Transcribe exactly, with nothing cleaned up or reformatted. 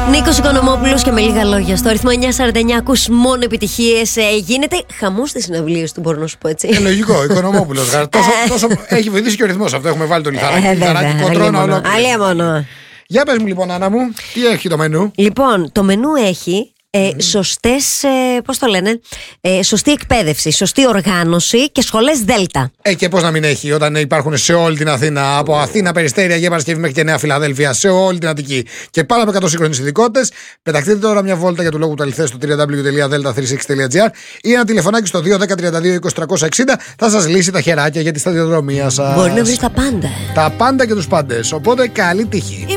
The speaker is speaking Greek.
Νίκος Οικονομόπουλος και με λίγα λόγια. Στο αριθμό εννιά σαράντα εννιά ακούς μόνο επιτυχίες. Ε, γίνεται χαμός στις συναυλίες του, μπορώ να σου πω έτσι. Ε, λογικό, Οικονομόπουλος. τόσο, τόσο έχει βοηθήσει και ο ρυθμός αυτό. Έχουμε βάλει το λιθαράκι. Ε, λιθαράκι κοντρόνα όλο. Αλία μόνο. Για πες μου λοιπόν, Άννα μου, τι έχει το μενού. Λοιπόν, το μενού έχει ε, mm. σωστές, ε, πώς το λένε, ε, σωστή εκπαίδευση, σωστή οργάνωση και σχολές Δέλτα. Ε, και πώς να μην έχει όταν υπάρχουν σε όλη την Αθήνα, από Αθήνα, Περιστέρια, Αγία Παρασκευή μέχρι και Νέα Φιλαδέλφια, σε όλη την Αττική και πάνω από εκατό σύγχρονες ειδικότητες. Πεταχτείτε τώρα μια βόλτα για του λόγου του αληθές στο double-u double-u double-u τελεία delta τριακόσια εξήντα τελεία τζι άρ ή ένα τηλεφωνάκι στο δύο ένα μηδέν τριάντα δύο είκοσι τριακόσια εξήντα. Θα σας λύσει τα χεράκια για τη σταδιοδρομία σας. Μπορεί να βρεις τα πάντα. Τα πάντα και τους πάντες. Οπότε καλή τύχη.